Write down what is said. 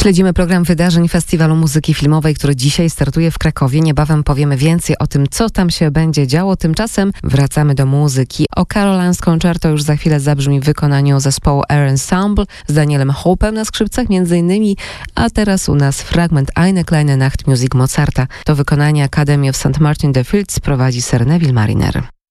Śledzimy program wydarzeń Festiwalu Muzyki Filmowej, który dzisiaj startuje w Krakowie. Niebawem powiemy więcej o tym, co tam się będzie działo. Tymczasem wracamy do muzyki. O Caroline's Concerto już za chwilę zabrzmi w wykonaniu zespołu Air Ensemble z Danielem Hope'em na skrzypcach między innymi, a teraz u nas fragment Eine kleine Nachtmusik Mozarta. Do wykonania Academy of St. Martin the Fields prowadzi Sir Neville Mariner.